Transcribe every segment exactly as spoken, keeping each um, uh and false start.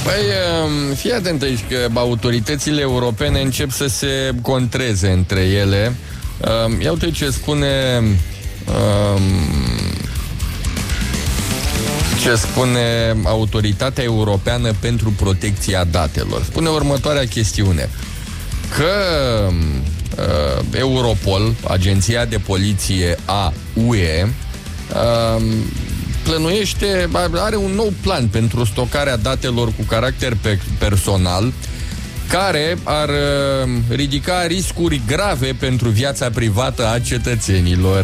Păi, fii atent aici că autoritățile europene încep să se contreze între ele. Ia uite ce spune ce spune Autoritatea Europeană pentru Protecția Datelor. Spune următoarea chestiune: că uh, Europol, agenția de poliție a U E, uh, plănuiește, are un nou plan pentru stocarea datelor cu caracter pe personal, care ar uh, ridica riscuri grave pentru viața privată a cetățenilor.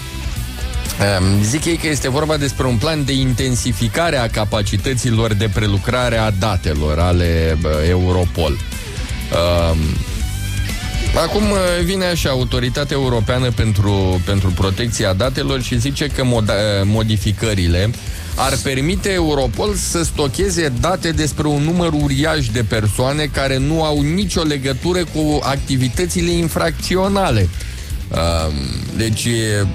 Uh, zic ei că este vorba despre un plan de intensificare a capacităților de prelucrare a datelor ale uh, Europol. Uh, Acum vine așa Autoritatea Europeană pentru, pentru Protecția Datelor și zice că mod- modificările ar permite Europol să stocheze date despre un număr uriaș de persoane care nu au nicio legătură cu activitățile infracționale. Deci,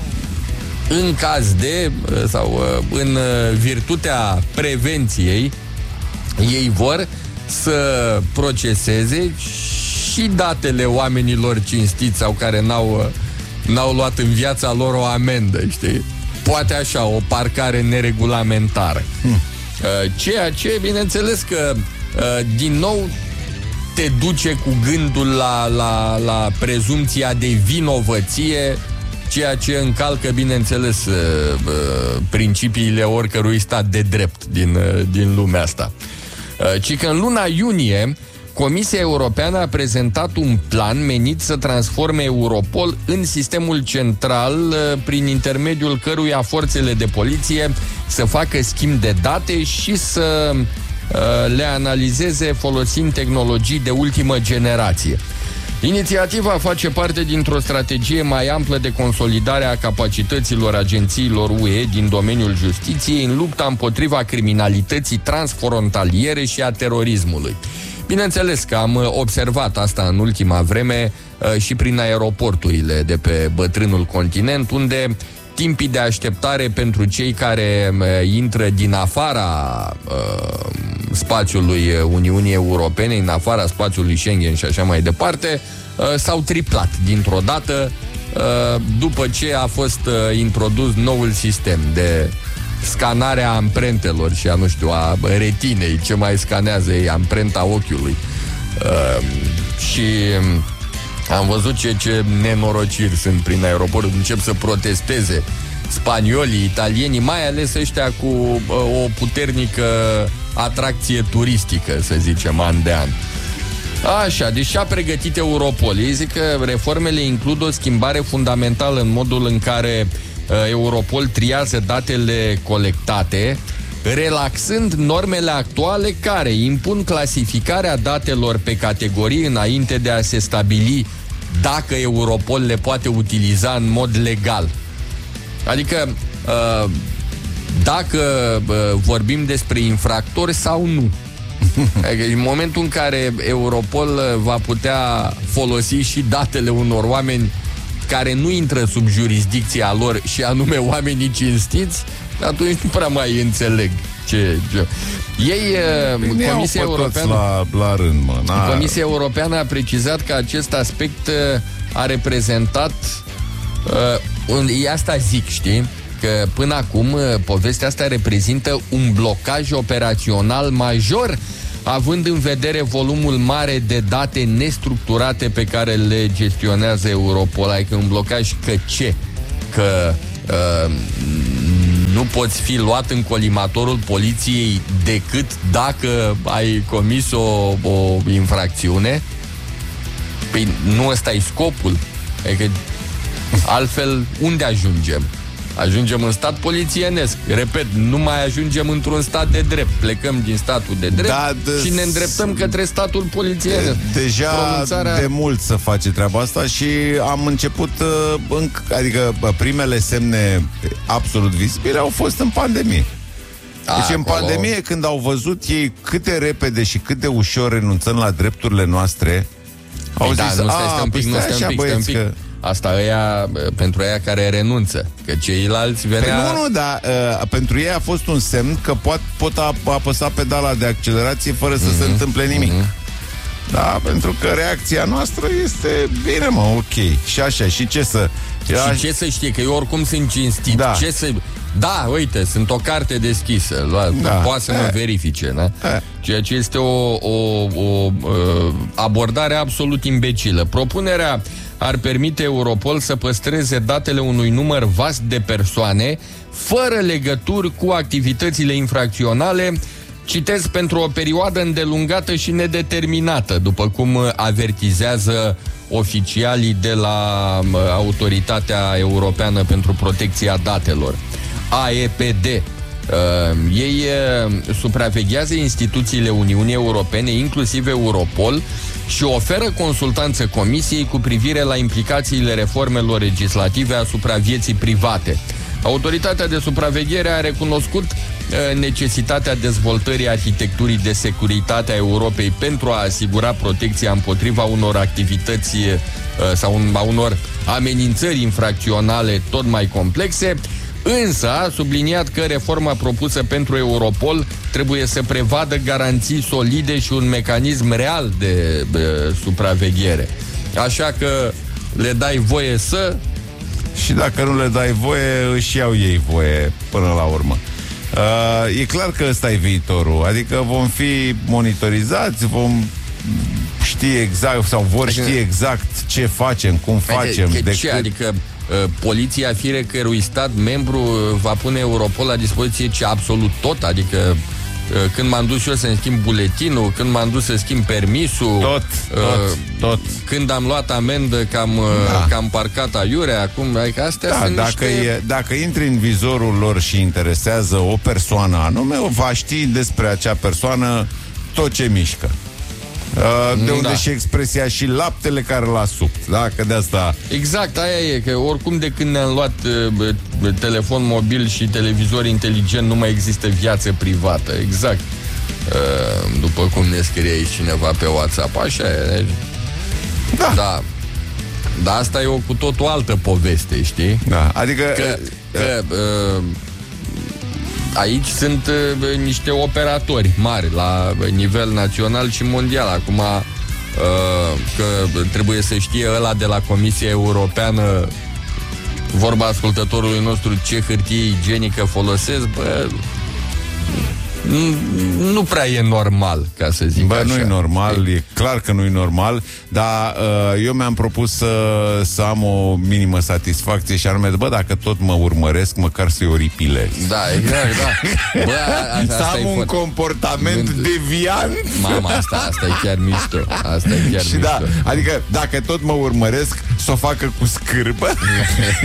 în caz de, sau în virtutea prevenției, ei vor să proceseze și datele oamenilor cinstiți sau care n-au, n-au luat în viața lor o amendă, știi? Poate așa, o parcare neregulamentară. Hmm. Ceea ce, bineînțeles că, din nou, te duce cu gândul la, la, la prezumția de vinovăție, ceea ce încalcă, bineînțeles, principiile oricărui stat de drept din, din lumea asta. Ci că în luna iunie Comisia Europeană a prezentat un plan menit să transforme Europol în sistemul central prin intermediul căruia forțele de poliție să facă schimb de date și să uh, le analizeze folosind tehnologii de ultimă generație. Inițiativa face parte dintr-o strategie mai amplă de consolidare a capacităților agențiilor U E din domeniul justiției în lupta împotriva criminalității transfrontaliere și a terorismului. Bineînțeles că am observat asta în ultima vreme uh, și prin aeroporturile de pe bătrânul continent, unde timpii de așteptare pentru cei care uh, intră din afara uh, spațiului Uniunii Europene, în afara spațiului Schengen și așa mai departe, uh, s-au triplat dintr-o dată uh, după ce a fost uh, introdus noul sistem de scanarea amprentelor și a, nu știu, a retinei, ce mai scanează ei, amprenta ochiului. Uh, și am văzut ce, ce nenorociri sunt prin aeroport. Încep să protesteze spaniolii, italienii, mai ales ăștia cu uh, o puternică atracție turistică, să zicem, an de an. Așa, deci și-a pregătit Europol. Ei zic că reformele includ o schimbare fundamentală în modul în care Europol triază datele colectate, relaxând normele actuale care impun clasificarea datelor pe categorii înainte de a se stabili dacă Europol le poate utiliza în mod legal. Adică dacă vorbim despre infractori sau nu. Adică în momentul în care Europol va putea folosi și datele unor oameni care nu intră sub jurisdicția lor, și anume oamenii cinstiți, atunci nu prea mai înțeleg ce... ce. Ei, Bine, Comisia Europeană la, la rând, mă. Comisia Europeană a precizat că acest aspect a reprezentat uh, e asta zic, știi? Că până acum povestea asta reprezintă un blocaj operațional major, având în vedere volumul mare de date nestructurate pe care le gestionează Europol. Adică un blocaj că ce? Că uh, nu poți fi luat în colimatorul poliției decât dacă ai comis o, o infracțiune? Păi nu ăsta e scopul. Adică altfel unde ajungem? Ajungem în stat polițienesc. Repet, nu mai ajungem într-un stat de drept. Plecăm din statul de drept da, de și ne îndreptăm către statul polițienesc. De, deja Pronunțarea... de mult să face treaba asta și am început, în, adică primele semne absolut vizibile au fost în pandemie. A, deci în acolo... pandemie, când au văzut ei cât de repede și cât de ușor renunțăm la drepturile noastre, au da, zis, nu, stai, stai un pic, nu, stai un pic, stai un pic. Că... Asta ăia, pentru aia care renunță. Că ceilalți venea... Păi nu, nu, dar uh, pentru ei a fost un semn că pot, pot apăsa pedala de accelerație fără să mm-hmm. se întâmple nimic. Mm-hmm. Da, pentru că reacția noastră este bine, mă, ok. Și așa, și ce să... Și ce să știe, că eu oricum sunt cinstit. Da. Ce să... Da, uite, sunt o carte deschisă. Da. Poate să mă verifice, da? Ceea ce este o, o, o abordare absolut imbecilă. Propunerea ar permite Europol să păstreze datele unui număr vast de persoane fără legături cu activitățile infracționale, citesc, pentru o perioadă îndelungată și nedeterminată, după cum avertizează oficialii de la Autoritatea Europeană pentru Protecția Datelor, A E P D. Uh, ei uh, supraveghează instituțiile Uniunii Europene, inclusiv Europol, și oferă consultanță Comisiei cu privire la implicațiile reformelor legislative asupra vieții private. Autoritatea de supraveghere a recunoscut uh, necesitatea dezvoltării arhitecturii de securitate a Europei pentru a asigura protecția împotriva unor activități uh, sau a unor amenințări infracționale tot mai complexe. Însă a subliniat că reforma propusă pentru Europol trebuie să prevadă garanții solide și un mecanism real de, de supraveghere. Așa că le dai voie să... Și dacă nu le dai voie, își iau ei voie până la urmă. Uh, e clar că ăsta e viitorul. Adică vom fi monitorizați, vom ști exact sau vor ști exact ce facem, cum facem. De, de ce? Cât... Adică poliția fiecărui stat membru va pune Europol la dispoziție ce absolut tot, adică când m-am dus eu să-mi schimb buletinul, când m-am dus să schimb permisul, tot, tot, tot. Când am luat amendă că am, da. că am parcat aiurea, acum, adică astea da, sunt dacă, niște... e, dacă intri în vizorul lor și interesează o persoană anume, va ști despre acea persoană tot ce mișcă. Uh, de unde da. și expresia și laptele care l-a subt, da? Că de asta... Exact, aia e, că oricum de când ne-am luat uh, telefon mobil și televizor inteligent nu mai există viață privată, exact. Uh, după cum ne scrie aici cineva pe WhatsApp, așa e. Da. Da. Dar asta e o cu totul altă poveste, știi? Da, adică... Că, că uh, aici sunt uh, niște operatori mari la nivel național și mondial. Acum uh, că trebuie să știe ăla de la Comisia Europeană, vorba ascultătorului nostru, ce hârtie igienică folosesc, bă, nu, nu prea e normal, ca să zic bă, așa. Nu e normal, e clar că nu e normal, dar uh, eu mi-am propus să, să am o minimă satisfacție și anume, bă, dacă tot mă urmăresc, măcar să-i oripilez. Da, exact, da. Bă, a, a, să am un for... comportament Gând... deviant. Mama, asta, asta e chiar mișto. Asta e chiar și mișto. Da, adică dacă tot mă urmăresc, să o facă cu scârbă.